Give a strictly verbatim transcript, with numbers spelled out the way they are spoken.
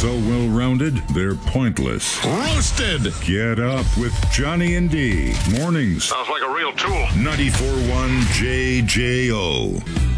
so well-rounded, they're pointless. Roasted. Get up with Johnny and D. Mornings. Sounds like a real tool. ninety-four point one J J O.